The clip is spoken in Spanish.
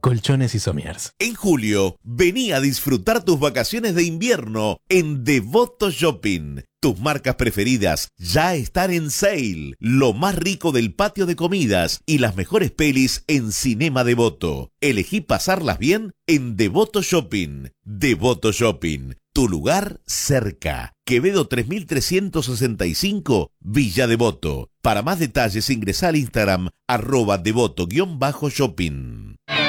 colchones y somiers. En julio, vení a disfrutar tus vacaciones de invierno en Devoto Shopping. Tus marcas preferidas ya están en sale. Lo más rico del patio de comidas y las mejores pelis en Cinema Devoto. Elegí pasarlas bien en Devoto Shopping. Devoto Shopping, tu lugar cerca. Quevedo 3365, Villa Devoto. Para más detalles ingresa al Instagram @devoto_shopping.